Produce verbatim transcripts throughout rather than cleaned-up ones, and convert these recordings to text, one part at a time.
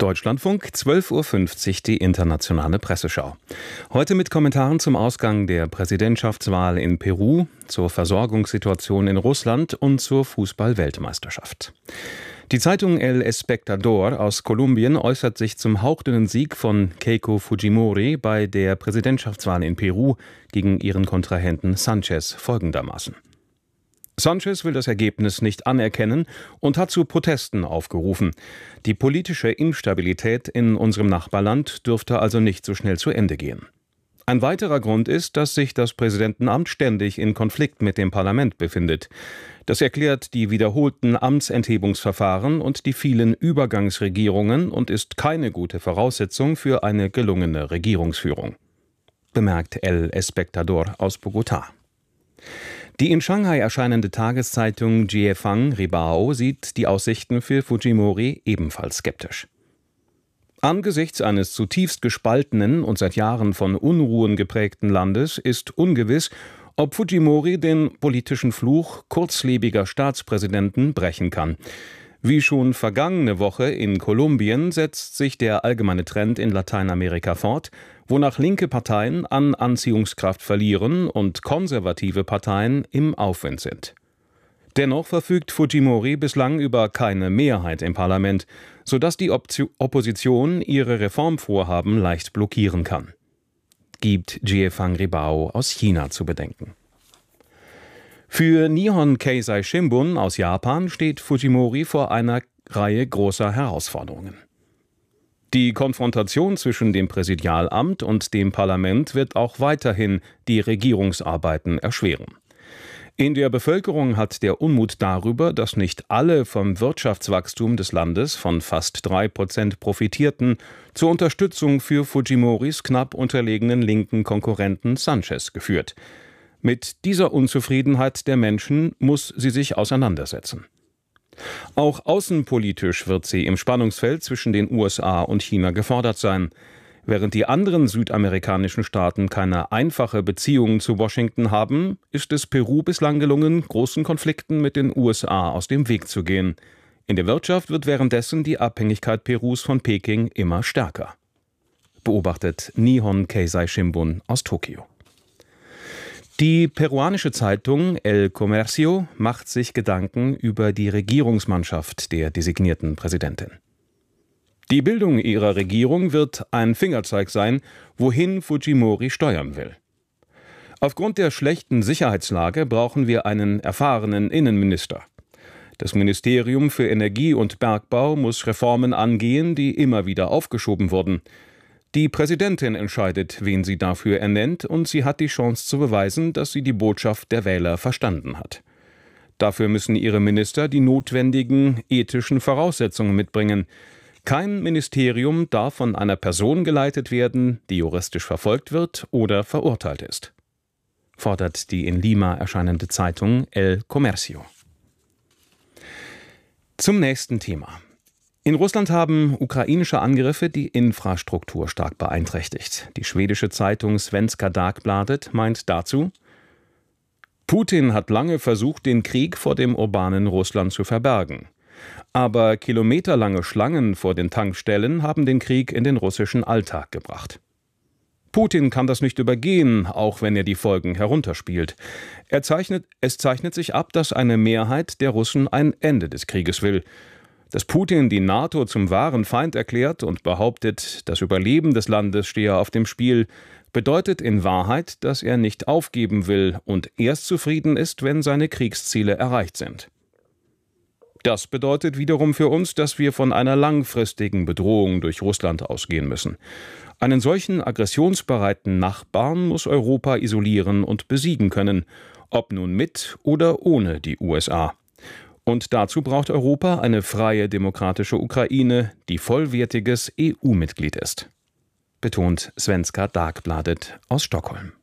Deutschlandfunk, zwölf Uhr fünfzig, die internationale Presseschau. Heute mit Kommentaren zum Ausgang der Präsidentschaftswahl in Peru, zur Versorgungssituation in Russland und zur Fußball-Weltmeisterschaft. Die Zeitung El Espectador aus Kolumbien äußert sich zum hauchdünnen Sieg von Keiko Fujimori bei der Präsidentschaftswahl in Peru gegen ihren Kontrahenten Sanchez folgendermaßen: Sanchez will das Ergebnis nicht anerkennen und hat zu Protesten aufgerufen. Die politische Instabilität in unserem Nachbarland dürfte also nicht so schnell zu Ende gehen. Ein weiterer Grund ist, dass sich das Präsidentenamt ständig in Konflikt mit dem Parlament befindet. Das erklärt die wiederholten Amtsenthebungsverfahren und die vielen Übergangsregierungen und ist keine gute Voraussetzung für eine gelungene Regierungsführung, bemerkt El Espectador aus Bogotá. Die in Shanghai erscheinende Tageszeitung Jiefang Ribao sieht die Aussichten für Fujimori ebenfalls skeptisch. Angesichts eines zutiefst gespaltenen und seit Jahren von Unruhen geprägten Landes ist ungewiss, ob Fujimori den politischen Fluch kurzlebiger Staatspräsidenten brechen kann. Wie schon vergangene Woche in Kolumbien setzt sich der allgemeine Trend in Lateinamerika fort, wonach linke Parteien an Anziehungskraft verlieren und konservative Parteien im Aufwind sind. Dennoch verfügt Fujimori bislang über keine Mehrheit im Parlament, sodass die Option- Opposition ihre Reformvorhaben leicht blockieren kann, gibt Jiefang Ribao aus China zu bedenken. Für Nihon Keizai Shimbun aus Japan steht Fujimori vor einer Reihe großer Herausforderungen. Die Konfrontation zwischen dem Präsidialamt und dem Parlament wird auch weiterhin die Regierungsarbeiten erschweren. In der Bevölkerung hat der Unmut darüber, dass nicht alle vom Wirtschaftswachstum des Landes von fast drei Prozent profitierten, zur Unterstützung für Fujimoris knapp unterlegenen linken Konkurrenten Sanchez geführt. Mit dieser Unzufriedenheit der Menschen muss sie sich auseinandersetzen. Auch außenpolitisch wird sie im Spannungsfeld zwischen den U S A und China gefordert sein. Während die anderen südamerikanischen Staaten keine einfache Beziehung zu Washington haben, ist es Peru bislang gelungen, großen Konflikten mit den U S A aus dem Weg zu gehen. In der Wirtschaft wird währenddessen die Abhängigkeit Perus von Peking immer stärker, beobachtet Nihon Keizai Shimbun aus Tokio. Die peruanische Zeitung El Comercio macht sich Gedanken über die Regierungsmannschaft der designierten Präsidentin. Die Bildung ihrer Regierung wird ein Fingerzeig sein, wohin Fujimori steuern will. Aufgrund der schlechten Sicherheitslage brauchen wir einen erfahrenen Innenminister. Das Ministerium für Energie und Bergbau muss Reformen angehen, die immer wieder aufgeschoben wurden. Die Präsidentin entscheidet, wen sie dafür ernennt, und sie hat die Chance zu beweisen, dass sie die Botschaft der Wähler verstanden hat. Dafür müssen ihre Minister die notwendigen ethischen Voraussetzungen mitbringen. Kein Ministerium darf von einer Person geleitet werden, die juristisch verfolgt wird oder verurteilt ist, fordert die in Lima erscheinende Zeitung El Comercio. Zum nächsten Thema. In Russland haben ukrainische Angriffe die Infrastruktur stark beeinträchtigt. Die schwedische Zeitung Svenska Dagbladet meint dazu: Putin hat lange versucht, den Krieg vor dem urbanen Russland zu verbergen. Aber kilometerlange Schlangen vor den Tankstellen haben den Krieg in den russischen Alltag gebracht. Putin kann das nicht übergehen, auch wenn er die Folgen herunterspielt. Er zeichnet, es zeichnet sich ab, dass eine Mehrheit der Russen ein Ende des Krieges will. Dass Putin die NATO zum wahren Feind erklärt und behauptet, das Überleben des Landes stehe auf dem Spiel, bedeutet in Wahrheit, dass er nicht aufgeben will und erst zufrieden ist, wenn seine Kriegsziele erreicht sind. Das bedeutet wiederum für uns, dass wir von einer langfristigen Bedrohung durch Russland ausgehen müssen. Einen solchen aggressionsbereiten Nachbarn muss Europa isolieren und besiegen können, ob nun mit oder ohne die U S A. Und dazu braucht Europa eine freie, demokratische Ukraine, die vollwertiges E U-Mitglied ist, betont Svenska Dagbladet aus Stockholm.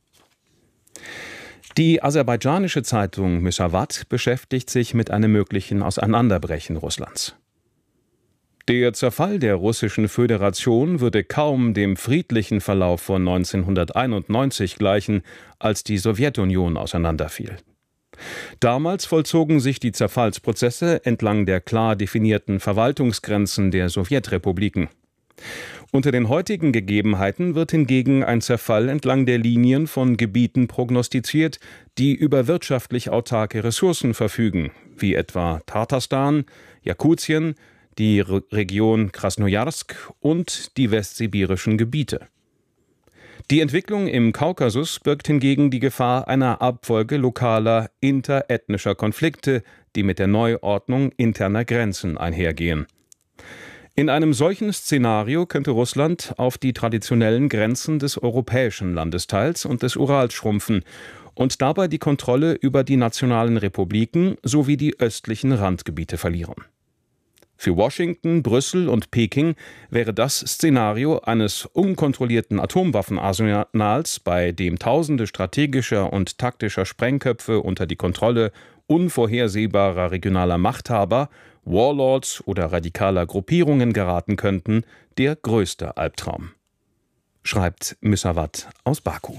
Die aserbaidschanische Zeitung Müsavat beschäftigt sich mit einem möglichen Auseinanderbrechen Russlands. Der Zerfall der russischen Föderation würde kaum dem friedlichen Verlauf von neunzehnhunderteinundneunzig gleichen, als die Sowjetunion auseinanderfiel. Damals vollzogen sich die Zerfallsprozesse entlang der klar definierten Verwaltungsgrenzen der Sowjetrepubliken. Unter den heutigen Gegebenheiten wird hingegen ein Zerfall entlang der Linien von Gebieten prognostiziert, die über wirtschaftlich autarke Ressourcen verfügen, wie etwa Tatarstan, Jakutien, die Re- Region Krasnojarsk und die westsibirischen Gebiete. Die Entwicklung im Kaukasus birgt hingegen die Gefahr einer Abfolge lokaler, interethnischer Konflikte, die mit der Neuordnung interner Grenzen einhergehen. In einem solchen Szenario könnte Russland auf die traditionellen Grenzen des europäischen Landesteils und des Urals schrumpfen und dabei die Kontrolle über die nationalen Republiken sowie die östlichen Randgebiete verlieren. Für Washington, Brüssel und Peking wäre das Szenario eines unkontrollierten Atomwaffenarsenals, bei dem tausende strategischer und taktischer Sprengköpfe unter die Kontrolle unvorhersehbarer regionaler Machthaber, Warlords oder radikaler Gruppierungen geraten könnten, der größte Albtraum. Schreibt Müsavat aus Baku.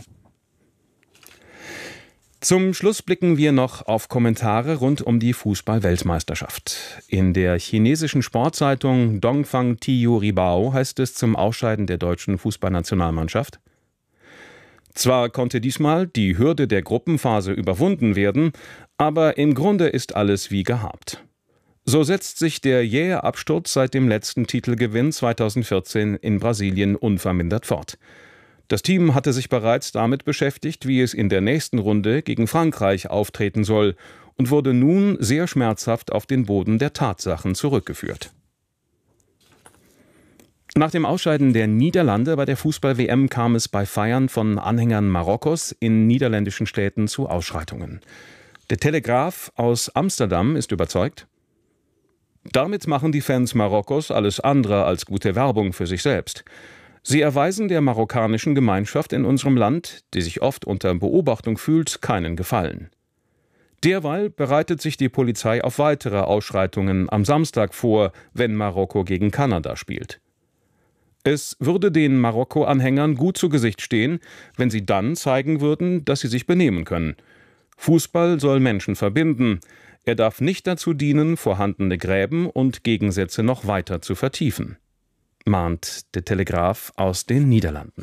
Zum Schluss blicken wir noch auf Kommentare rund um die Fußball-Weltmeisterschaft. In der chinesischen Sportzeitung Dongfang Tiyu Ribao heißt es zum Ausscheiden der deutschen Fußballnationalmannschaft: Zwar konnte diesmal die Hürde der Gruppenphase überwunden werden, aber im Grunde ist alles wie gehabt. So setzt sich der jähe Absturz seit dem letzten Titelgewinn zweitausendvierzehn in Brasilien unvermindert fort. Das Team hatte sich bereits damit beschäftigt, wie es in der nächsten Runde gegen Frankreich auftreten soll, und wurde nun sehr schmerzhaft auf den Boden der Tatsachen zurückgeführt. Nach dem Ausscheiden der Niederlande bei der Fußball-W M kam es bei Feiern von Anhängern Marokkos in niederländischen Städten zu Ausschreitungen. Der Telegraaf aus Amsterdam ist überzeugt: Damit machen die Fans Marokkos alles andere als gute Werbung für sich selbst. Sie erweisen der marokkanischen Gemeinschaft in unserem Land, die sich oft unter Beobachtung fühlt, keinen Gefallen. Derweil bereitet sich die Polizei auf weitere Ausschreitungen am Samstag vor, wenn Marokko gegen Kanada spielt. Es würde den Marokko-Anhängern gut zu Gesicht stehen, wenn sie dann zeigen würden, dass sie sich benehmen können. Fußball soll Menschen verbinden. Er darf nicht dazu dienen, vorhandene Gräben und Gegensätze noch weiter zu vertiefen, mahnt der Telegraaf aus den Niederlanden.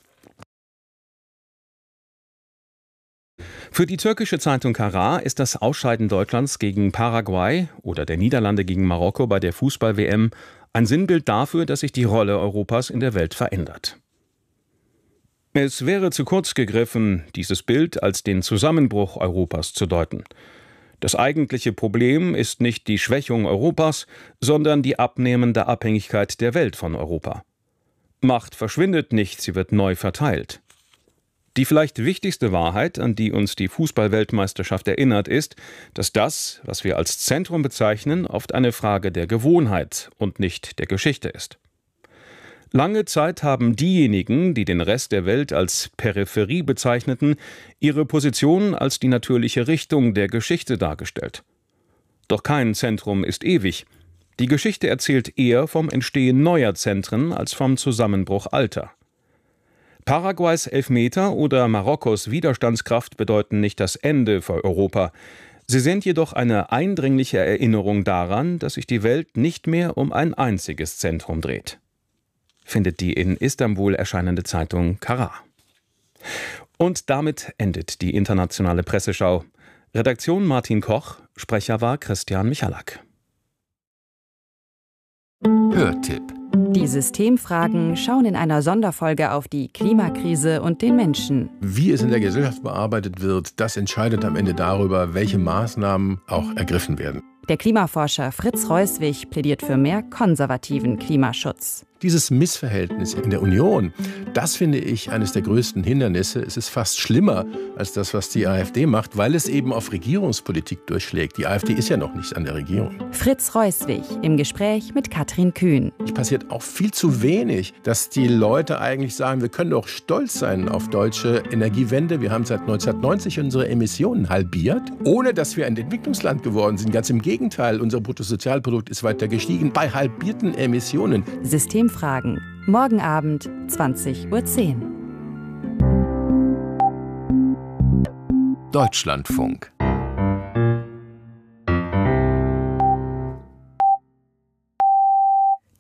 Für die türkische Zeitung Karar ist das Ausscheiden Deutschlands gegen Paraguay oder der Niederlande gegen Marokko bei der Fußball-W M ein Sinnbild dafür, dass sich die Rolle Europas in der Welt verändert. Es wäre zu kurz gegriffen, dieses Bild als den Zusammenbruch Europas zu deuten. Das eigentliche Problem ist nicht die Schwächung Europas, sondern die abnehmende Abhängigkeit der Welt von Europa. Macht verschwindet nicht, sie wird neu verteilt. Die vielleicht wichtigste Wahrheit, an die uns die Fußball-Weltmeisterschaft erinnert, ist, dass das, was wir als Zentrum bezeichnen, oft eine Frage der Gewohnheit und nicht der Geschichte ist. Lange Zeit haben diejenigen, die den Rest der Welt als Peripherie bezeichneten, ihre Position als die natürliche Richtung der Geschichte dargestellt. Doch kein Zentrum ist ewig. Die Geschichte erzählt eher vom Entstehen neuer Zentren als vom Zusammenbruch alter. Paraguays Elfmeter oder Marokkos Widerstandskraft bedeuten nicht das Ende für Europa. Sie sind jedoch eine eindringliche Erinnerung daran, dass sich die Welt nicht mehr um ein einziges Zentrum dreht, findet die in Istanbul erscheinende Zeitung Karar. Und damit endet die internationale Presseschau. Redaktion Martin Koch, Sprecher war Christian Michalak. Hörtipp. Die Systemfragen schauen in einer Sonderfolge auf die Klimakrise und den Menschen. Wie es in der Gesellschaft bearbeitet wird, das entscheidet am Ende darüber, welche Maßnahmen auch ergriffen werden. Der Klimaforscher Fritz Reuswig plädiert für mehr konservativen Klimaschutz. Dieses Missverhältnis in der Union, das finde ich eines der größten Hindernisse. Es ist fast schlimmer als das, was die AfD macht, weil es eben auf Regierungspolitik durchschlägt. Die AfD ist ja noch nicht an der Regierung. Fritz Reuswig im Gespräch mit Katrin Kühn. Es passiert auch viel zu wenig, dass die Leute eigentlich sagen, wir können doch stolz sein auf deutsche Energiewende. Wir haben seit neunzehnhundertneunzig unsere Emissionen halbiert, ohne dass wir ein Entwicklungsland geworden sind. Ganz im Gegenteil, unser Bruttosozialprodukt ist weiter gestiegen bei halbierten Emissionen. Systemfragen. Morgen Abend, zwanzig Uhr zehn. Deutschlandfunk.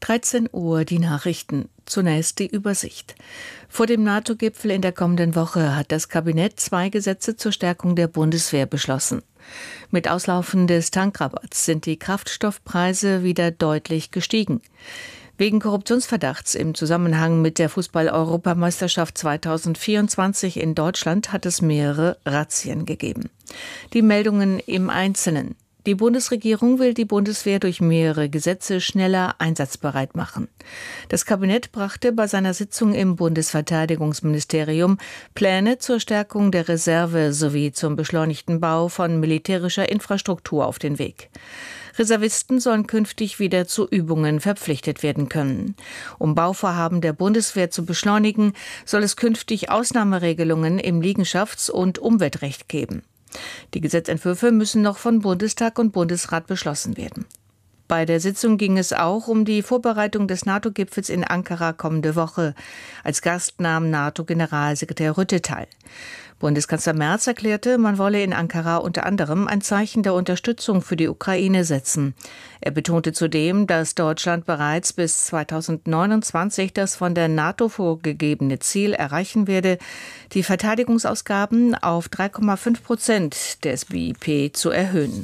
dreizehn Uhr die Nachrichten. Zunächst die Übersicht. Vor dem NATO-Gipfel in der kommenden Woche hat das Kabinett zwei Gesetze zur Stärkung der Bundeswehr beschlossen. Mit Auslaufen des Tankrabatts sind die Kraftstoffpreise wieder deutlich gestiegen. Wegen Korruptionsverdachts im Zusammenhang mit der Fußball-Europameisterschaft zweitausendvierundzwanzig in Deutschland hat es mehrere Razzien gegeben. Die Meldungen im Einzelnen. Die Bundesregierung will die Bundeswehr durch mehrere Gesetze schneller einsatzbereit machen. Das Kabinett brachte bei seiner Sitzung im Bundesverteidigungsministerium Pläne zur Stärkung der Reserve sowie zum beschleunigten Bau von militärischer Infrastruktur auf den Weg. Reservisten sollen künftig wieder zu Übungen verpflichtet werden können. Um Bauvorhaben der Bundeswehr zu beschleunigen, soll es künftig Ausnahmeregelungen im Liegenschafts- und Umweltrecht geben. Die Gesetzentwürfe müssen noch von Bundestag und Bundesrat beschlossen werden. Bei der Sitzung ging es auch um die Vorbereitung des NATO-Gipfels in Ankara kommende Woche. Als Gast nahm NATO-Generalsekretär Rutte teil. Bundeskanzler Merz erklärte, man wolle in Ankara unter anderem ein Zeichen der Unterstützung für die Ukraine setzen. Er betonte zudem, dass Deutschland bereits bis zweitausendneunundzwanzig das von der NATO vorgegebene Ziel erreichen werde, die Verteidigungsausgaben auf drei Komma fünf Prozent des B I P zu erhöhen.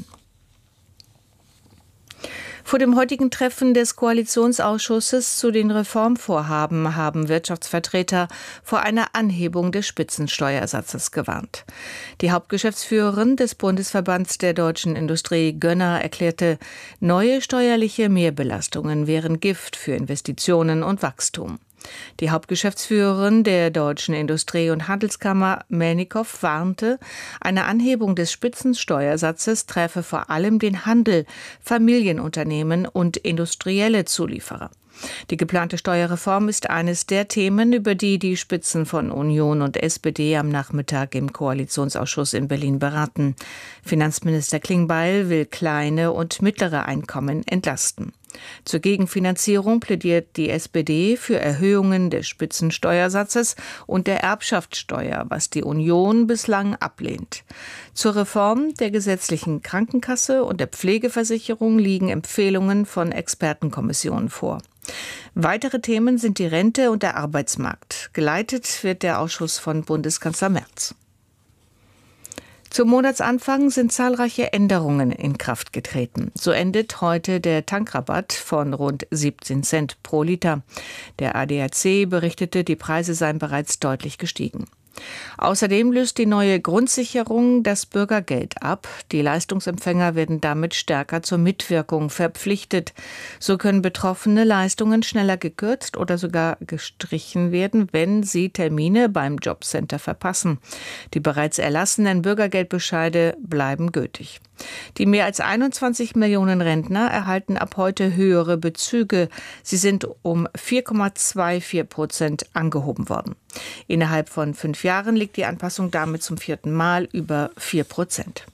Vor dem heutigen Treffen des Koalitionsausschusses zu den Reformvorhaben haben Wirtschaftsvertreter vor einer Anhebung des Spitzensteuersatzes gewarnt. Die Hauptgeschäftsführerin des Bundesverbands der deutschen Industrie, Gönner, erklärte, neue steuerliche Mehrbelastungen wären Gift für Investitionen und Wachstum. Die Hauptgeschäftsführerin der Deutschen Industrie- und Handelskammer, Melnikow, warnte, eine Anhebung des Spitzensteuersatzes treffe vor allem den Handel, Familienunternehmen und industrielle Zulieferer. Die geplante Steuerreform ist eines der Themen, über die die Spitzen von Union und S P D am Nachmittag im Koalitionsausschuss in Berlin beraten. Finanzminister Klingbeil will kleine und mittlere Einkommen entlasten. Zur Gegenfinanzierung plädiert die S P D für Erhöhungen des Spitzensteuersatzes und der Erbschaftssteuer, was die Union bislang ablehnt. Zur Reform der gesetzlichen Krankenkasse und der Pflegeversicherung liegen Empfehlungen von Expertenkommissionen vor. Weitere Themen sind die Rente und der Arbeitsmarkt. Geleitet wird der Ausschuss von Bundeskanzler Merz. Zum Monatsanfang sind zahlreiche Änderungen in Kraft getreten. So endet heute der Tankrabatt von rund siebzehn Cent pro Liter. Der A D A C berichtete, die Preise seien bereits deutlich gestiegen. Außerdem löst die neue Grundsicherung das Bürgergeld ab. Die Leistungsempfänger werden damit stärker zur Mitwirkung verpflichtet. So können betroffene Leistungen schneller gekürzt oder sogar gestrichen werden, wenn sie Termine beim Jobcenter verpassen. Die bereits erlassenen Bürgergeldbescheide bleiben gültig. Die mehr als einundzwanzig Millionen Rentner erhalten ab heute höhere Bezüge. Sie sind um vier Komma vierundzwanzig Prozent angehoben worden. Innerhalb von fünf Jahren liegt die Anpassung damit zum vierten Mal über vier Prozent.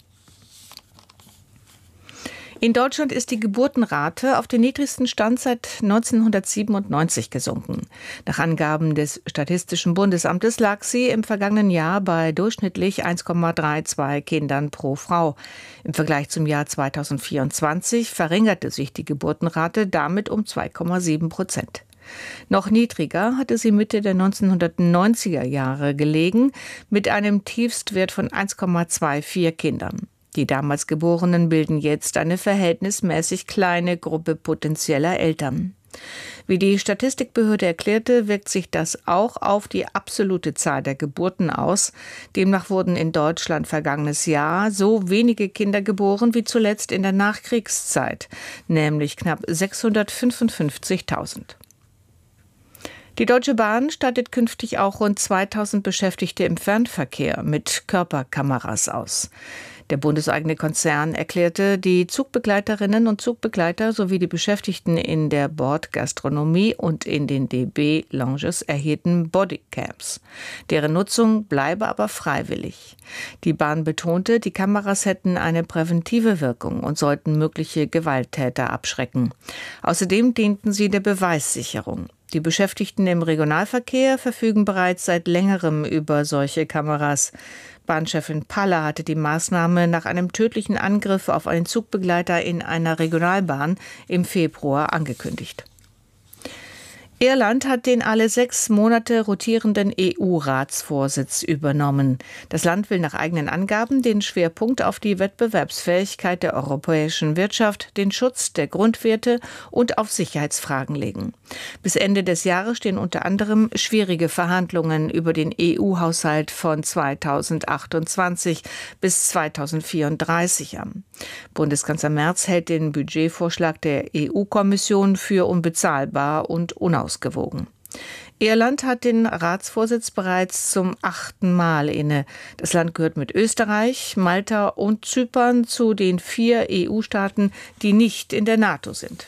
In Deutschland ist die Geburtenrate auf den niedrigsten Stand seit neunzehnhundertsiebenundneunzig gesunken. Nach Angaben des Statistischen Bundesamtes lag sie im vergangenen Jahr bei durchschnittlich eins Komma zweiunddreißig Kindern pro Frau. Im Vergleich zum Jahr zweitausendvierundzwanzig verringerte sich die Geburtenrate damit um zwei Komma sieben Prozent. Noch niedriger hatte sie Mitte der neunzehnhundertneunziger Jahre gelegen, mit einem Tiefstwert von eins Komma vierundzwanzig Kindern. Die damals Geborenen bilden jetzt eine verhältnismäßig kleine Gruppe potenzieller Eltern. Wie die Statistikbehörde erklärte, wirkt sich das auch auf die absolute Zahl der Geburten aus. Demnach wurden in Deutschland vergangenes Jahr so wenige Kinder geboren wie zuletzt in der Nachkriegszeit, nämlich knapp sechshundertfünfundfünfzigtausend. Die Deutsche Bahn stattet künftig auch rund zweitausend Beschäftigte im Fernverkehr mit Körperkameras aus. Der bundeseigene Konzern erklärte, die Zugbegleiterinnen und Zugbegleiter sowie die Beschäftigten in der Bordgastronomie und in den D B-Lounges erhielten Bodycams. Deren Nutzung bleibe aber freiwillig. Die Bahn betonte, die Kameras hätten eine präventive Wirkung und sollten mögliche Gewalttäter abschrecken. Außerdem dienten sie der Beweissicherung. Die Beschäftigten im Regionalverkehr verfügen bereits seit längerem über solche Kameras. Bahnchefin Paller hatte die Maßnahme nach einem tödlichen Angriff auf einen Zugbegleiter in einer Regionalbahn im Februar angekündigt. Irland hat den alle sechs Monate rotierenden E U-Ratsvorsitz übernommen. Das Land will nach eigenen Angaben den Schwerpunkt auf die Wettbewerbsfähigkeit der europäischen Wirtschaft, den Schutz der Grundwerte und auf Sicherheitsfragen legen. Bis Ende des Jahres stehen unter anderem schwierige Verhandlungen über den E U-Haushalt von zweitausendachtundzwanzig bis zweitausendvierunddreißig an. Bundeskanzler Merz hält den Budgetvorschlag der E U-Kommission für unbezahlbar und unausgewogen. Ausgewogen. Irland hat den Ratsvorsitz bereits zum achten Mal inne. Das Land gehört mit Österreich, Malta und Zypern zu den vier E U-Staaten, die nicht in der NATO sind.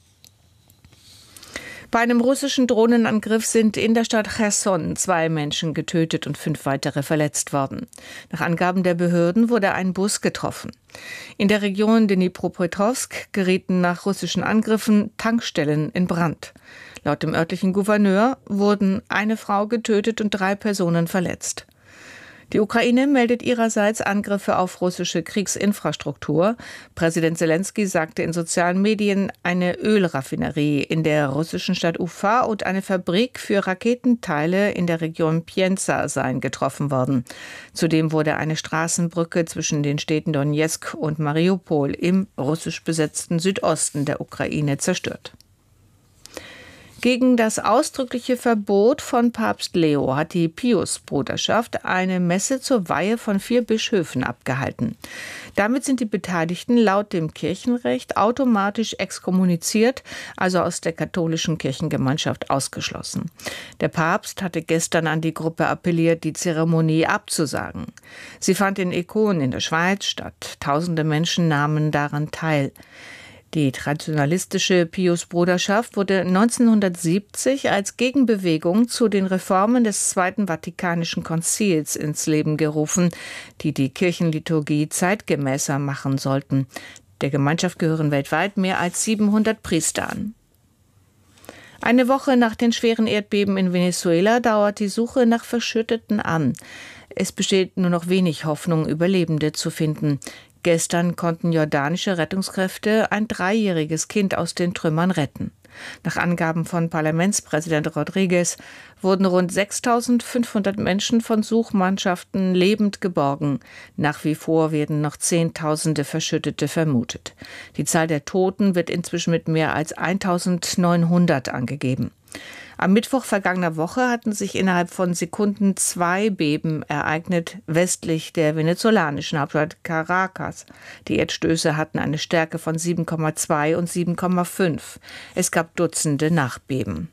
Bei einem russischen Drohnenangriff sind in der Stadt Cherson zwei Menschen getötet und fünf weitere verletzt worden. Nach Angaben der Behörden wurde ein Bus getroffen. In der Region Dnipropetrovsk gerieten nach russischen Angriffen Tankstellen in Brand. Laut dem örtlichen Gouverneur wurden eine Frau getötet und drei Personen verletzt. Die Ukraine meldet ihrerseits Angriffe auf russische Kriegsinfrastruktur. Präsident Selenskyj sagte in sozialen Medien, eine Ölraffinerie in der russischen Stadt Ufa und eine Fabrik für Raketenteile in der Region Pienza seien getroffen worden. Zudem wurde eine Straßenbrücke zwischen den Städten Donezk und Mariupol im russisch besetzten Südosten der Ukraine zerstört. Gegen das ausdrückliche Verbot von Papst Leo hat die Pius-Bruderschaft eine Messe zur Weihe von vier Bischöfen abgehalten. Damit sind die Beteiligten laut dem Kirchenrecht automatisch exkommuniziert, also aus der katholischen Kirchengemeinschaft ausgeschlossen. Der Papst hatte gestern an die Gruppe appelliert, die Zeremonie abzusagen. Sie fand in Econ in der Schweiz statt. Tausende Menschen nahmen daran teil. Die traditionalistische Pius-Bruderschaft wurde neunzehnhundertsiebzig als Gegenbewegung zu den Reformen des Zweiten Vatikanischen Konzils ins Leben gerufen, die die Kirchenliturgie zeitgemäßer machen sollten. Der Gemeinschaft gehören weltweit mehr als siebenhundert Priester an. Eine Woche nach den schweren Erdbeben in Venezuela dauert die Suche nach Verschütteten an. Es besteht nur noch wenig Hoffnung, Überlebende zu finden. Gestern konnten jordanische Rettungskräfte ein dreijähriges Kind aus den Trümmern retten. Nach Angaben von Parlamentspräsident Rodriguez wurden rund sechstausendfünfhundert Menschen von Suchmannschaften lebend geborgen. Nach wie vor werden noch Zehntausende Verschüttete vermutet. Die Zahl der Toten wird inzwischen mit mehr als eintausendneunhundert angegeben. Am Mittwoch vergangener Woche hatten sich innerhalb von Sekunden zwei Beben ereignet, westlich der venezolanischen Hauptstadt Caracas. Die Erdstöße hatten eine Stärke von sieben Komma zwei und sieben Komma fünf. Es gab Dutzende Nachbeben.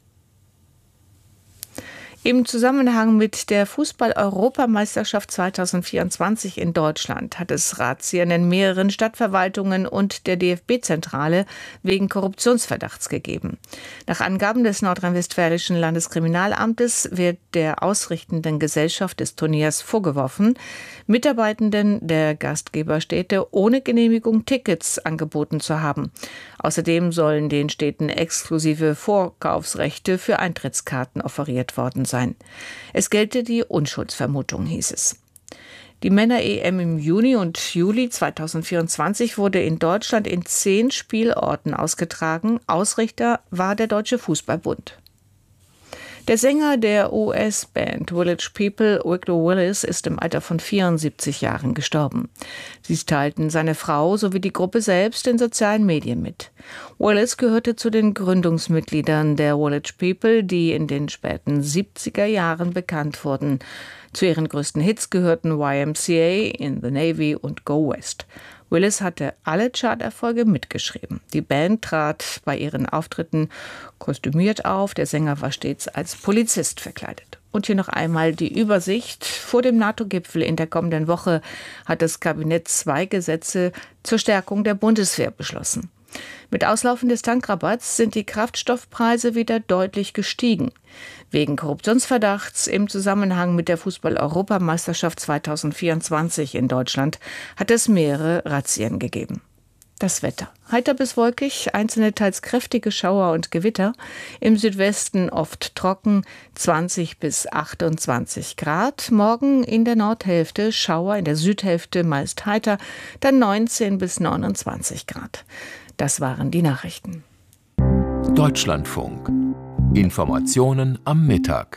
Im Zusammenhang mit der Fußball-Europameisterschaft zweitausendvierundzwanzig in Deutschland hat es Razzien in mehreren Stadtverwaltungen und der D F B-Zentrale wegen Korruptionsverdachts gegeben. Nach Angaben des nordrhein-westfälischen Landeskriminalamtes wird der ausrichtenden Gesellschaft des Turniers vorgeworfen, Mitarbeitenden der Gastgeberstädte ohne Genehmigung Tickets angeboten zu haben. Außerdem sollen den Städten exklusive Vorkaufsrechte für Eintrittskarten offeriert worden sein. Es gelte die Unschuldsvermutung, hieß es. Die Männer-E M im Juni und Juli zweitausendvierundzwanzig wurde in Deutschland in zehn Spielorten ausgetragen. Ausrichter war der Deutsche Fußballbund. Der Sänger der U S-Band Village People, Victor Willis, ist im Alter von vierundsiebzig Jahren gestorben. Dies teilten seine Frau sowie die Gruppe selbst in sozialen Medien mit. Willis gehörte zu den Gründungsmitgliedern der Village People, die in den späten siebziger Jahren bekannt wurden. Zu ihren größten Hits gehörten Y M C A, In the Navy und Go West. Willis hatte alle Charterfolge mitgeschrieben. Die Band trat bei ihren Auftritten kostümiert auf. Der Sänger war stets als Polizist verkleidet. Und hier noch einmal die Übersicht. Vor dem NATO-Gipfel in der kommenden Woche hat das Kabinett zwei Gesetze zur Stärkung der Bundeswehr beschlossen. Mit Auslaufen des Tankrabatts sind die Kraftstoffpreise wieder deutlich gestiegen. Wegen Korruptionsverdachts im Zusammenhang mit der Fußball-Europameisterschaft zweitausendvierundzwanzig in Deutschland hat es mehrere Razzien gegeben. Das Wetter. Heiter bis wolkig, einzelne teils kräftige Schauer und Gewitter. Im Südwesten oft trocken, zwanzig bis achtundzwanzig Grad. Morgen in der Nordhälfte Schauer, in der Südhälfte meist heiter, dann neunzehn bis neunundzwanzig Grad. Das waren die Nachrichten. Deutschlandfunk. Informationen am Mittag.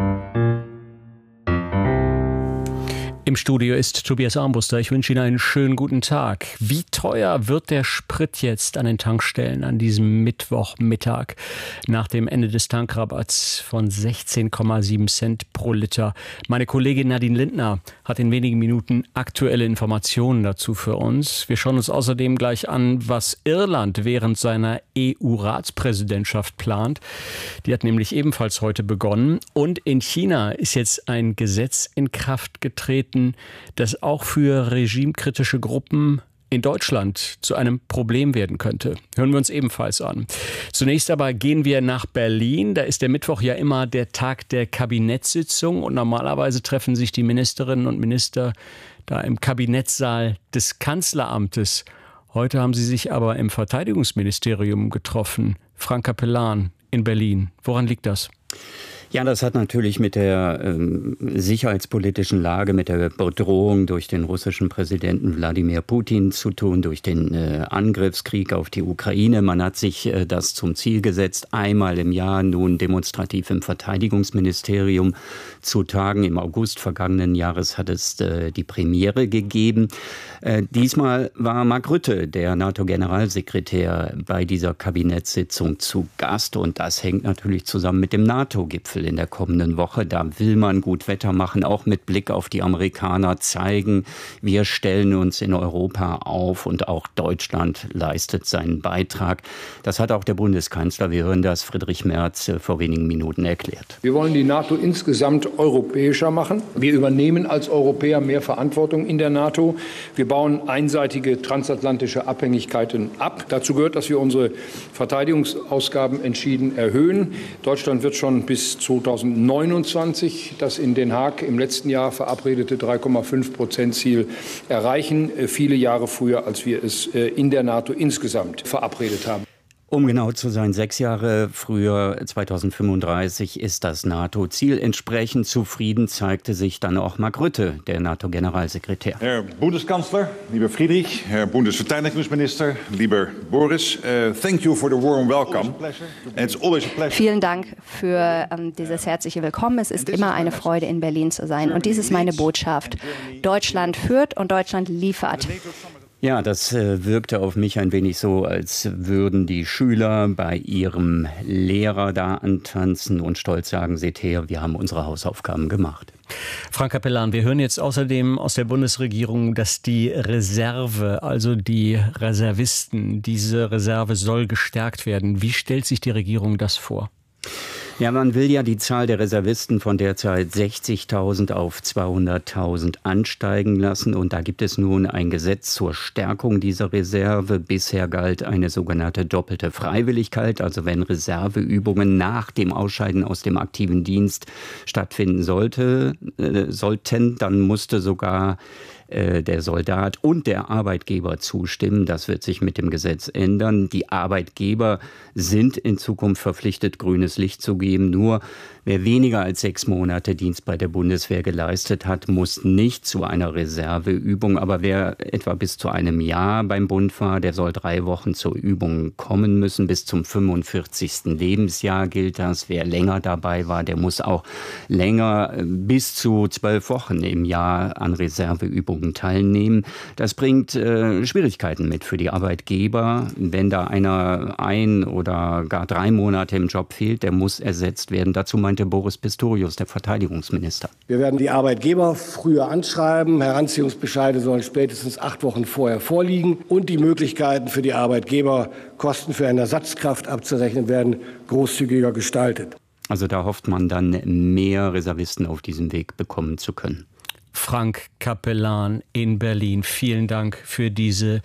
Im Studio ist Tobias Armbruster. Ich wünsche Ihnen einen schönen guten Tag. Wie teuer wird der Sprit jetzt an den Tankstellen an diesem Mittwochmittag nach dem Ende des Tankrabatts von sechzehn Komma sieben Cent pro Liter? Meine Kollegin Nadine Lindner hat in wenigen Minuten aktuelle Informationen dazu für uns. Wir schauen uns außerdem gleich an, was Irland während seiner E U-Ratspräsidentschaft plant. Die hat nämlich ebenfalls heute begonnen. Und in China ist jetzt ein Gesetz in Kraft getreten, das auch für regimekritische Gruppen in Deutschland zu einem Problem werden könnte. Hören wir uns ebenfalls an. Zunächst aber gehen wir nach Berlin. Da ist der Mittwoch ja immer der Tag der Kabinettssitzung und normalerweise treffen sich die Ministerinnen und Minister da im Kabinettssaal des Kanzleramtes. Heute haben sie sich aber im Verteidigungsministerium getroffen. Frank Capellan in Berlin. Woran liegt das? Ja, das hat natürlich mit der ähm, sicherheitspolitischen Lage, mit der Bedrohung durch den russischen Präsidenten Wladimir Putin zu tun, durch den äh, Angriffskrieg auf die Ukraine. Man hat sich äh, das zum Ziel gesetzt, einmal im Jahr nun demonstrativ im Verteidigungsministerium zu tagen. Im August vergangenen Jahres hat es äh, die Premiere gegeben. Äh, diesmal war Mark Rutte, der NATO-Generalsekretär, bei dieser Kabinettssitzung zu Gast. Und das hängt natürlich zusammen mit dem NATO-Gipfel in der kommenden Woche. Da will man gut Wetter machen, auch mit Blick auf die Amerikaner, zeigen, wir stellen uns in Europa auf und auch Deutschland leistet seinen Beitrag. Das hat auch der Bundeskanzler, wir hören das, Friedrich Merz, vor wenigen Minuten erklärt. Wir wollen die NATO insgesamt europäischer machen. Wir übernehmen als Europäer mehr Verantwortung in der NATO. Wir bauen einseitige transatlantische Abhängigkeiten ab. Dazu gehört, dass wir unsere Verteidigungsausgaben entschieden erhöhen. Deutschland wird schon bis zweitausendneunundzwanzig das in Den Haag im letzten Jahr verabredete drei Komma fünf Prozent Ziel erreichen. Viele Jahre früher, als wir es in der NATO insgesamt verabredet haben. Um genau zu sein, sechs Jahre früher, zweitausendfünfunddreißig, ist das NATO-Ziel. Entsprechend zufrieden zeigte sich dann auch Mark Rutte, der NATO-Generalsekretär. Herr Bundeskanzler, lieber Friedrich, Herr Bundesverteidigungsminister, lieber Boris, uh, thank you for the warm welcome. It's always a pleasure. Vielen Dank für ähm, dieses herzliche Willkommen. Es ist immer eine Freude, in Berlin zu sein. Und dies ist meine Botschaft. Deutschland führt und Deutschland liefert. Ja, das äh, wirkte auf mich ein wenig so, als würden die Schüler bei ihrem Lehrer da antanzen und stolz sagen, seht her, wir haben unsere Hausaufgaben gemacht. Frank Capellan, wir hören jetzt außerdem aus der Bundesregierung, dass die Reserve, also die Reservisten, diese Reserve soll gestärkt werden. Wie stellt sich die Regierung das vor? Ja, man will ja die Zahl der Reservisten von derzeit sechzigtausend auf zweihunderttausend ansteigen lassen. Und da gibt es nun ein Gesetz zur Stärkung dieser Reserve. Bisher galt eine sogenannte doppelte Freiwilligkeit. Also wenn Reserveübungen nach dem Ausscheiden aus dem aktiven Dienst stattfinden sollte, äh, sollten, dann musste sogar der Soldat und der Arbeitgeber zustimmen. Das wird sich mit dem Gesetz ändern. Die Arbeitgeber sind in Zukunft verpflichtet, grünes Licht zu geben. Nur wer weniger als sechs Monate Dienst bei der Bundeswehr geleistet hat, muss nicht zu einer Reserveübung. Aber wer etwa bis zu einem Jahr beim Bund war, der soll drei Wochen zur Übung kommen müssen. Bis zum fünfundvierzigsten Lebensjahr gilt das. Wer länger dabei war, der muss auch länger, bis zu zwölf Wochen im Jahr an Reserveübungen teilnehmen. Das bringt äh, Schwierigkeiten mit für die Arbeitgeber. Wenn da einer ein oder gar drei Monate im Job fehlt, der muss ersetzt werden. Dazu meinte Boris Pistorius, der Verteidigungsminister. Wir werden die Arbeitgeber früher anschreiben. Heranziehungsbescheide sollen spätestens acht Wochen vorher vorliegen. Und die Möglichkeiten für die Arbeitgeber, Kosten für eine Ersatzkraft abzurechnen, werden großzügiger gestaltet. Also da hofft man dann, mehr Reservisten auf diesem Weg bekommen zu können. Frank Capellan in Berlin. Vielen Dank für diese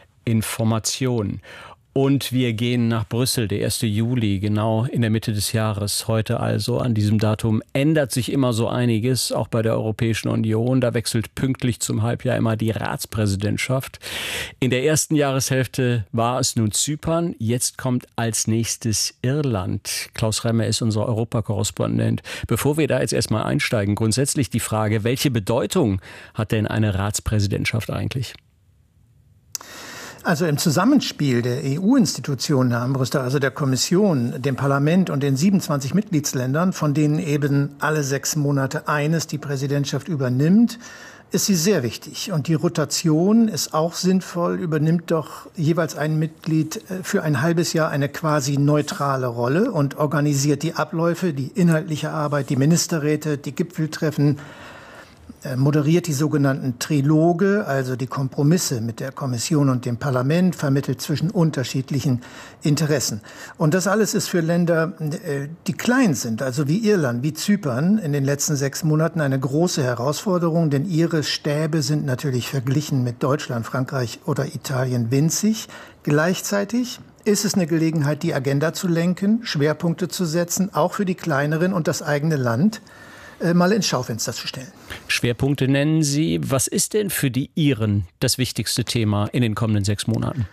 Information. Und wir gehen nach Brüssel, der erste Juli, genau in der Mitte des Jahres. Heute also, an diesem Datum, ändert sich immer so einiges, auch bei der Europäischen Union. Da wechselt pünktlich zum Halbjahr immer die Ratspräsidentschaft. In der ersten Jahreshälfte war es nun Zypern. Jetzt kommt als nächstes Irland. Klaus Remmer ist unser Europakorrespondent. Bevor wir da jetzt erstmal einsteigen, grundsätzlich die Frage, welche Bedeutung hat denn eine Ratspräsidentschaft eigentlich? Also im Zusammenspiel der E U-Institutionen, Herr Armbruster, also der Kommission, dem Parlament und den siebenundzwanzig Mitgliedsländern, von denen eben alle sechs Monate eines die Präsidentschaft übernimmt, ist sie sehr wichtig. Und die Rotation ist auch sinnvoll, übernimmt doch jeweils ein Mitglied für ein halbes Jahr eine quasi neutrale Rolle und organisiert die Abläufe, die inhaltliche Arbeit, die Ministerräte, die Gipfeltreffen, moderiert die sogenannten Triloge, also die Kompromisse mit der Kommission und dem Parlament, vermittelt zwischen unterschiedlichen Interessen. Und das alles ist für Länder, die klein sind, also wie Irland, wie Zypern, in den letzten sechs Monaten eine große Herausforderung, denn ihre Stäbe sind natürlich verglichen mit Deutschland, Frankreich oder Italien winzig. Gleichzeitig ist es eine Gelegenheit, die Agenda zu lenken, Schwerpunkte zu setzen, auch für die kleineren und das eigene Land mal ins Schaufenster zu stellen. Schwerpunkte nennen Sie. Was ist denn für die Iren das wichtigste Thema in den kommenden sechs Monaten?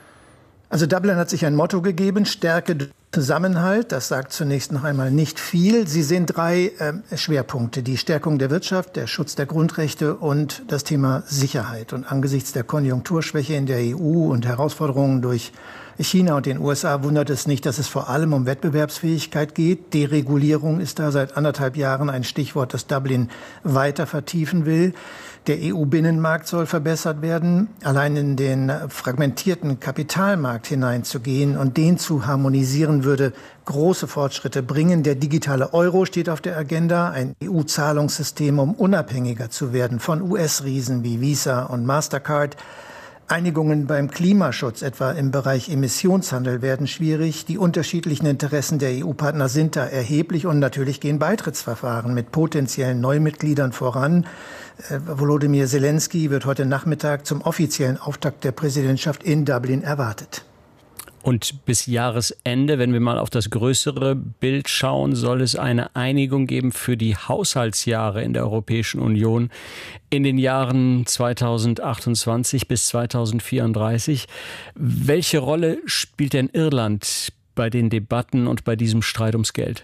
Also Dublin hat sich ein Motto gegeben, Stärke, Zusammenhalt. Das sagt zunächst noch einmal nicht viel. Sie sehen drei äh, Schwerpunkte. Die Stärkung der Wirtschaft, der Schutz der Grundrechte und das Thema Sicherheit. Und angesichts der Konjunkturschwäche in der E U und Herausforderungen durch China und den U S A wundert es nicht, dass es vor allem um Wettbewerbsfähigkeit geht. Deregulierung ist da seit anderthalb Jahren ein Stichwort, das Dublin weiter vertiefen will. Der E U-Binnenmarkt soll verbessert werden. Allein in den fragmentierten Kapitalmarkt hineinzugehen und den zu harmonisieren, würde große Fortschritte bringen. Der digitale Euro steht auf der Agenda, ein E U-Zahlungssystem, um unabhängiger zu werden von U S-Riesen wie Visa und Mastercard. Einigungen beim Klimaschutz, etwa im Bereich Emissionshandel, werden schwierig. Die unterschiedlichen Interessen der E U-Partner sind da erheblich und natürlich gehen Beitrittsverfahren mit potenziellen Neumitgliedern voran. Volodymyr Zelensky wird heute Nachmittag zum offiziellen Auftakt der Präsidentschaft in Dublin erwartet. Und bis Jahresende, wenn wir mal auf das größere Bild schauen, soll es eine Einigung geben für die Haushaltsjahre in der Europäischen Union in den Jahren zweitausendachtundzwanzig bis zweitausendvierunddreißig. Welche Rolle spielt denn Irland bei den Debatten und bei diesem Streit ums Geld?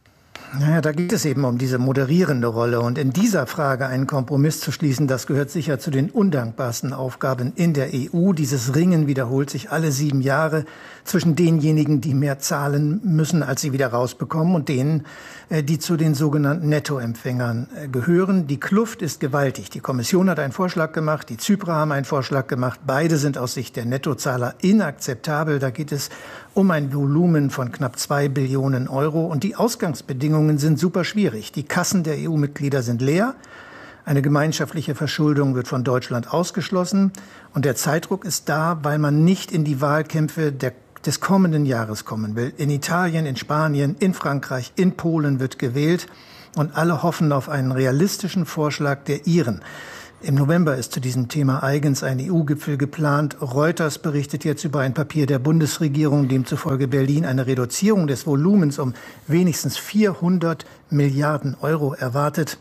Naja, da geht es eben um diese moderierende Rolle. Und in dieser Frage einen Kompromiss zu schließen, das gehört sicher zu den undankbarsten Aufgaben in der E U. Dieses Ringen wiederholt sich alle sieben Jahre zwischen denjenigen, die mehr zahlen müssen, als sie wieder rausbekommen, und denen, die zu den sogenannten Nettoempfängern gehören. Die Kluft ist gewaltig. Die Kommission hat einen Vorschlag gemacht, die Zyprer haben einen Vorschlag gemacht. Beide sind aus Sicht der Nettozahler inakzeptabel. Da geht es um ein Volumen von knapp zwei Billionen Euro. Und die Ausgangsbedingungen sind super schwierig. Die Kassen der E U-Mitglieder sind leer. Eine gemeinschaftliche Verschuldung wird von Deutschland ausgeschlossen. Und der Zeitdruck ist da, weil man nicht in die Wahlkämpfe der, des kommenden Jahres kommen will. In Italien, in Spanien, in Frankreich, in Polen wird gewählt. Und alle hoffen auf einen realistischen Vorschlag der Iren. Im November ist zu diesem Thema eigens ein E U-Gipfel geplant. Reuters berichtet jetzt über ein Papier der Bundesregierung, demzufolge Berlin eine Reduzierung des Volumens um wenigstens vierhundert Milliarden Euro erwartet.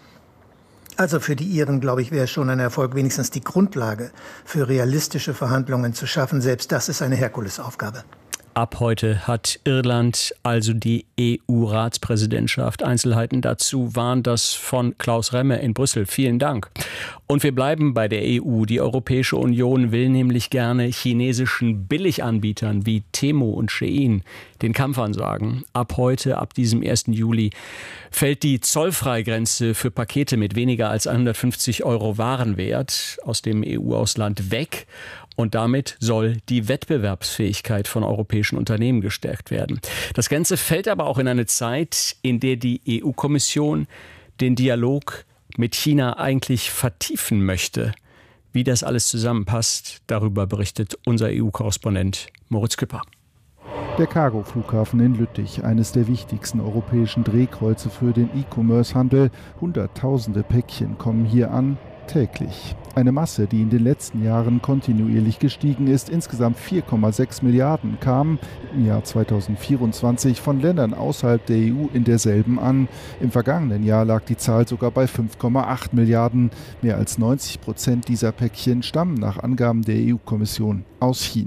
Also für die Iren, glaube ich, wäre es schon ein Erfolg, wenigstens die Grundlage für realistische Verhandlungen zu schaffen. Selbst das ist eine Herkulesaufgabe. Ab heute hat Irland also die E U-Ratspräsidentschaft. Einzelheiten dazu waren das von Klaus Remme in Brüssel. Vielen Dank. Und wir bleiben bei der E U. Die Europäische Union will nämlich gerne chinesischen Billiganbietern wie Temu und Shein den Kampf ansagen. Ab heute, ab diesem ersten Juli, fällt die Zollfreigrenze für Pakete mit weniger als hundertfünfzig Euro Warenwert aus dem E U-Ausland weg. Und damit soll die Wettbewerbsfähigkeit von europäischen Unternehmen gestärkt werden. Das Ganze fällt aber auch in eine Zeit, in der die E U-Kommission den Dialog mit China eigentlich vertiefen möchte. Wie das alles zusammenpasst, darüber berichtet unser E U-Korrespondent Moritz Küpper. Der Cargo-Flughafen in Lüttich, eines der wichtigsten europäischen Drehkreuze für den E-Commerce-Handel. Hunderttausende Päckchen kommen hier an, täglich. Eine Masse, die in den letzten Jahren kontinuierlich gestiegen ist. Insgesamt vier Komma sechs Milliarden kamen im Jahr zweitausendvierundzwanzig von Ländern außerhalb der E U in derselben an. Im vergangenen Jahr lag die Zahl sogar bei fünf Komma acht Milliarden. Mehr als neunzig Prozent dieser Päckchen stammen nach Angaben der E U-Kommission aus China.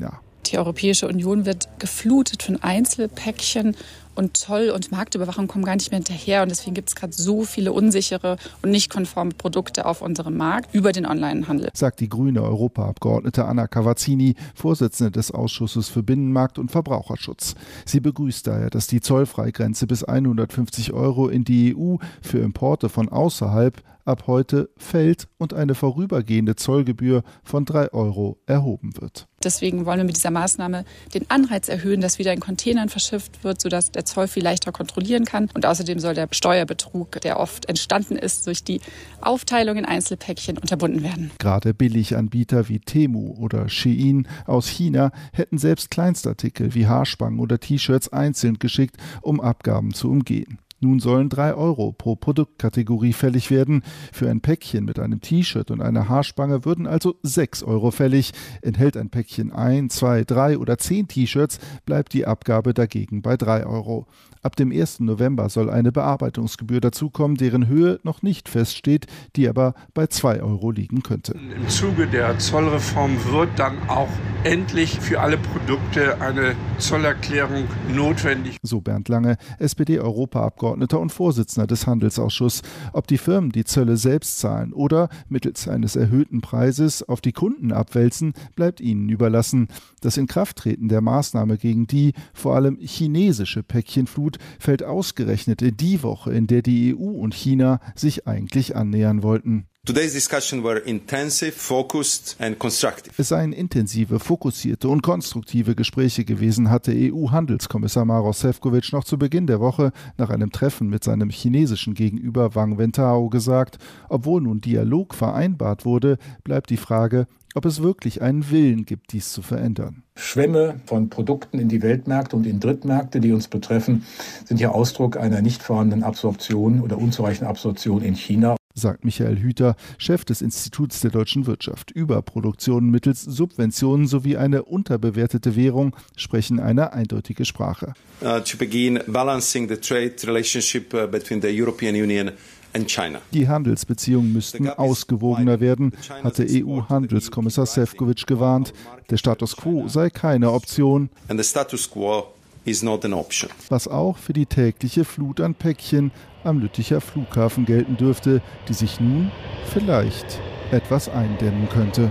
Die Europäische Union wird geflutet von Einzelpäckchen und Zoll- und Marktüberwachung kommen gar nicht mehr hinterher. Und deswegen gibt es gerade so viele unsichere und nicht konforme Produkte auf unserem Markt über den Onlinehandel. Sagt die grüne Europaabgeordnete Anna Cavazzini, Vorsitzende des Ausschusses für Binnenmarkt und Verbraucherschutz. Sie begrüßt daher, dass die Zollfreigrenze bis hundertfünfzig Euro in die E U für Importe von außerhalb ab heute fällt und eine vorübergehende Zollgebühr von drei Euro erhoben wird. Deswegen wollen wir mit dieser Maßnahme den Anreiz erhöhen, dass wieder in Containern verschifft wird, sodass der Zoll viel leichter kontrollieren kann. Und außerdem soll der Steuerbetrug, der oft entstanden ist durch die Aufteilung in Einzelpäckchen, unterbunden werden. Gerade Billiganbieter wie Temu oder Shein aus China hätten selbst Kleinstartikel wie Haarspangen oder T-Shirts einzeln geschickt, um Abgaben zu umgehen. Nun sollen drei Euro pro Produktkategorie fällig werden. Für ein Päckchen mit einem T-Shirt und einer Haarspange würden also sechs Euro fällig. Enthält ein Päckchen ein, zwei, drei oder zehn T-Shirts, bleibt die Abgabe dagegen bei drei Euro. Ab dem ersten November soll eine Bearbeitungsgebühr dazukommen, deren Höhe noch nicht feststeht, die aber bei zwei Euro liegen könnte. Im Zuge der Zollreform wird dann auch endlich für alle Produkte eine Zollerklärung notwendig. So Bernd Lange, S P D-Europaabgeordneter und Vorsitzender des Handelsausschusses. Ob die Firmen die Zölle selbst zahlen oder mittels eines erhöhten Preises auf die Kunden abwälzen, bleibt ihnen überlassen. Das Inkrafttreten der Maßnahme gegen die vor allem chinesische Päckchenflut fällt ausgerechnet in die Woche, in der die E U und China sich eigentlich annähern wollten. Today's discussion were intensive, focused and constructive. Es seien intensive, fokussierte und konstruktive Gespräche gewesen, hatte E U-Handelskommissar Maroš Šefčovič noch zu Beginn der Woche nach einem Treffen mit seinem chinesischen Gegenüber Wang Wentao gesagt. Obwohl nun Dialog vereinbart wurde, bleibt die Frage, ob es wirklich einen Willen gibt, dies zu verändern. Schwämme von Produkten in die Weltmärkte und in Drittmärkte, die uns betreffen, sind ja Ausdruck einer nicht vorhandenen Absorption oder unzureichenden Absorption in China. Sagt Michael Hüter, Chef des Instituts der deutschen Wirtschaft. Überproduktionen mittels Subventionen sowie eine unterbewertete Währung sprechen eine eindeutige Sprache. Uh, to begin balancing the trade relationship uh, between the European Union and China. Die Handelsbeziehungen müssten ausgewogener werden, hatte E U-Handelskommissar Šefčovič gewarnt. Der Status quo sei keine Option. And the status quo is not an option. Was auch für die tägliche Flut an Päckchen am Lütticher Flughafen gelten dürfte, die sich nun vielleicht etwas eindämmen könnte.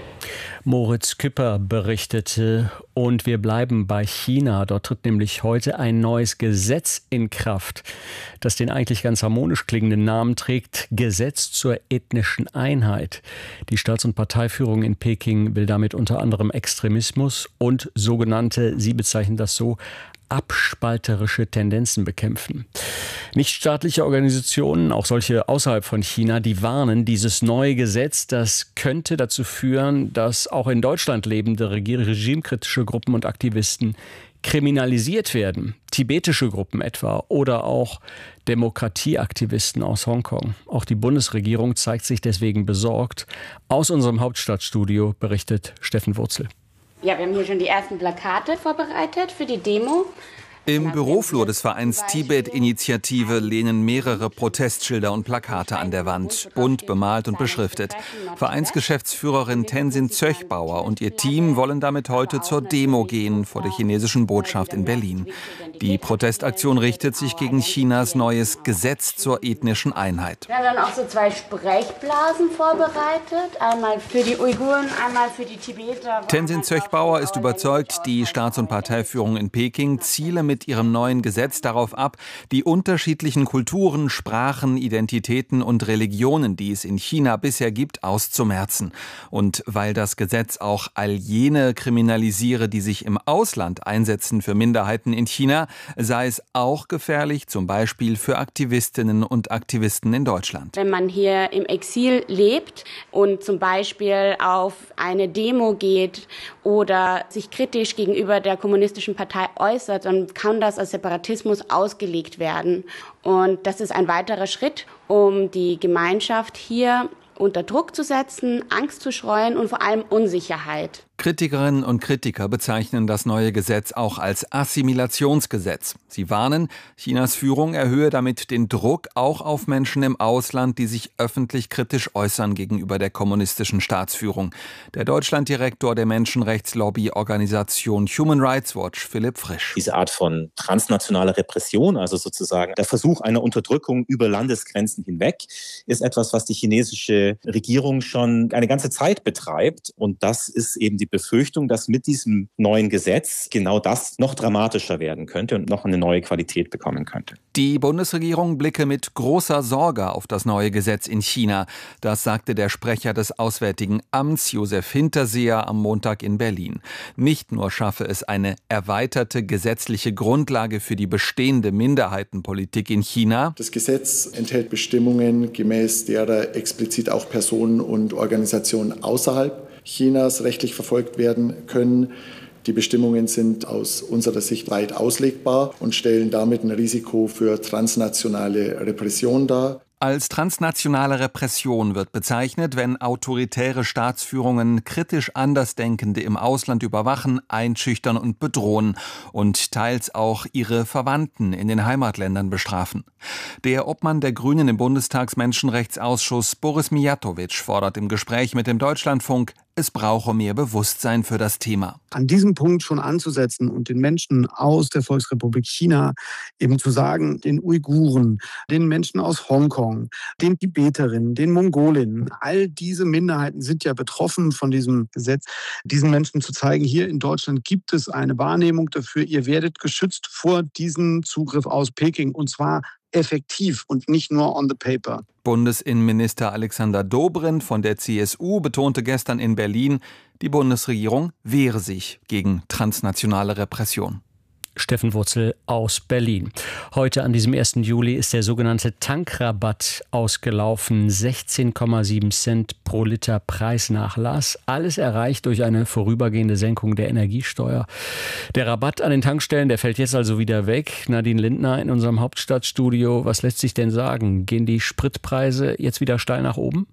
Moritz Küpper berichtete, und wir bleiben bei China. Dort tritt nämlich heute ein neues Gesetz in Kraft, das den eigentlich ganz harmonisch klingenden Namen trägt: Gesetz zur ethnischen Einheit. Die Staats- und Parteiführung in Peking will damit unter anderem Extremismus und sogenannte, sie bezeichnen das so, abspalterische Tendenzen bekämpfen. Nichtstaatliche Organisationen, auch solche außerhalb von China, die warnen, dieses neue Gesetz, das könnte dazu führen, dass auch in Deutschland lebende regimekritische Gruppen und Aktivisten kriminalisiert werden. Tibetische Gruppen etwa oder auch Demokratieaktivisten aus Hongkong. Auch die Bundesregierung zeigt sich deswegen besorgt. Aus unserem Hauptstadtstudio berichtet Steffen Wurzel. Ja, wir haben hier schon die ersten Plakate vorbereitet für die Demo. Im Büroflur des Vereins Tibet-Initiative lehnen mehrere Protestschilder und Plakate an der Wand, bunt bemalt und beschriftet. Vereinsgeschäftsführerin Tenzin Zöchbauer und ihr Team wollen damit heute zur Demo gehen vor der chinesischen Botschaft in Berlin. Die Protestaktion richtet sich gegen Chinas neues Gesetz zur ethnischen Einheit. Wir haben dann auch so zwei Sprechblasen vorbereitet, einmal für die Uiguren, einmal für die Tibeter. Tenzin Zöchbauer ist überzeugt, die Staats- und Parteiführung in Peking ziele mit mit ihrem neuen Gesetz darauf ab, die unterschiedlichen Kulturen, Sprachen, Identitäten und Religionen, die es in China bisher gibt, auszumerzen. Und weil das Gesetz auch all jene kriminalisiere, die sich im Ausland einsetzen für Minderheiten in China, sei es auch gefährlich, zum Beispiel für Aktivistinnen und Aktivisten in Deutschland. Wenn man hier im Exil lebt und zum Beispiel auf eine Demo geht oder sich kritisch gegenüber der kommunistischen Partei äußert, dann kann das als Separatismus ausgelegt werden. Und das ist ein weiterer Schritt, um die Gemeinschaft hier unter Druck zu setzen, Angst zu streuen und vor allem Unsicherheit. Kritikerinnen und Kritiker bezeichnen das neue Gesetz auch als Assimilationsgesetz. Sie warnen, Chinas Führung erhöhe damit den Druck auch auf Menschen im Ausland, die sich öffentlich kritisch äußern gegenüber der kommunistischen Staatsführung. Der Deutschlanddirektor der Menschenrechtslobby-Organisation Human Rights Watch, Philipp Frisch. Diese Art von transnationaler Repression, also sozusagen der Versuch einer Unterdrückung über Landesgrenzen hinweg, ist etwas, was die chinesische Regierung schon eine ganze Zeit betreibt. Und das ist eben die Befürchtung, dass mit diesem neuen Gesetz genau das noch dramatischer werden könnte und noch eine neue Qualität bekommen könnte. Die Bundesregierung blicke mit großer Sorge auf das neue Gesetz in China. Das sagte der Sprecher des Auswärtigen Amts, Josef Hinterseher, am Montag in Berlin. Nicht nur schaffe es eine erweiterte gesetzliche Grundlage für die bestehende Minderheitenpolitik in China. Das Gesetz enthält Bestimmungen, gemäß derer explizit auch Personen und Organisationen außerhalb Chinas rechtlich verfolgt werden können. Die Bestimmungen sind aus unserer Sicht weit auslegbar und stellen damit ein Risiko für transnationale Repression dar. Als transnationale Repression wird bezeichnet, wenn autoritäre Staatsführungen kritisch Andersdenkende im Ausland überwachen, einschüchtern und bedrohen und teils auch ihre Verwandten in den Heimatländern bestrafen. Der Obmann der Grünen im Bundestagsmenschenrechtsausschuss, Boris Mijatovic, fordert im Gespräch mit dem Deutschlandfunk, es brauche mehr Bewusstsein für das Thema. An diesem Punkt schon anzusetzen und den Menschen aus der Volksrepublik China eben zu sagen, den Uiguren, den Menschen aus Hongkong, den Tibeterinnen, den Mongolinnen, all diese Minderheiten sind ja betroffen von diesem Gesetz, diesen Menschen zu zeigen, hier in Deutschland gibt es eine Wahrnehmung dafür, ihr werdet geschützt vor diesem Zugriff aus Peking und zwar effektiv und nicht nur on the paper. Bundesinnenminister Alexander Dobrindt von der C S U betonte gestern in Berlin, die Bundesregierung wehre sich gegen transnationale Repression. Steffen Wurzel aus Berlin. Heute an diesem ersten Juli ist der sogenannte Tankrabatt ausgelaufen. sechzehn Komma sieben Cent pro Liter Preisnachlass. Alles erreicht durch eine vorübergehende Senkung der Energiesteuer. Der Rabatt an den Tankstellen, der fällt jetzt also wieder weg. Nadine Lindner in unserem Hauptstadtstudio. Was lässt sich denn sagen? Gehen die Spritpreise jetzt wieder steil nach oben?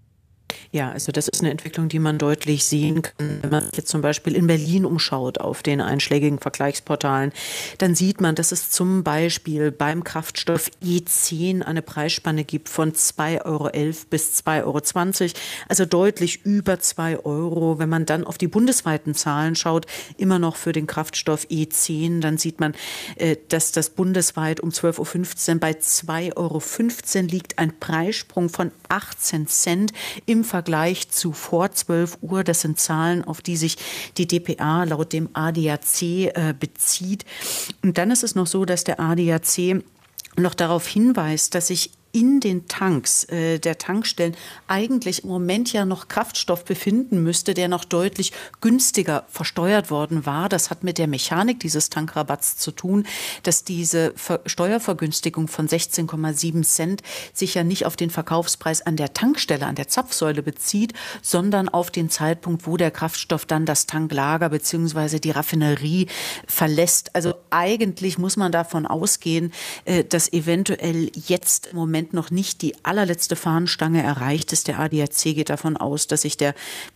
Ja, also das ist eine Entwicklung, die man deutlich sehen kann. Wenn man sich jetzt zum Beispiel in Berlin umschaut auf den einschlägigen Vergleichsportalen, dann sieht man, dass es zum Beispiel beim Kraftstoff E zehn eine Preisspanne gibt von zwei Euro elf bis zwei Euro zwanzig, also deutlich über zwei Euro. Wenn man dann auf die bundesweiten Zahlen schaut, immer noch für den Kraftstoff E zehn, dann sieht man, dass das bundesweit um zwölf Uhr fünfzehn bei zwei Euro fünfzehn liegt, ein Preissprung von achtzehn Cent im Vergleich zu vor zwölf Uhr. Das sind Zahlen, auf die sich die d p a laut dem A D A C äh, bezieht. Und dann ist es noch so, dass der A D A C noch darauf hinweist, dass sich in den Tanks äh, der Tankstellen eigentlich im Moment ja noch Kraftstoff befinden müsste, der noch deutlich günstiger versteuert worden war. Das hat mit der Mechanik dieses Tankrabatts zu tun, dass diese Ver- Steuervergünstigung von sechzehn Komma sieben Cent sich ja nicht auf den Verkaufspreis an der Tankstelle, an der Zapfsäule bezieht, sondern auf den Zeitpunkt, wo der Kraftstoff dann das Tanklager bzw. die Raffinerie verlässt. Also eigentlich muss man davon ausgehen, äh, dass eventuell jetzt im Moment noch nicht die allerletzte Fahnenstange erreicht ist. Der A D A C geht davon aus, dass sich der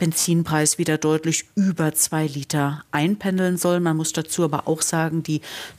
Benzinpreis wieder deutlich über zwei Liter einpendeln soll. Man muss dazu aber auch sagen, die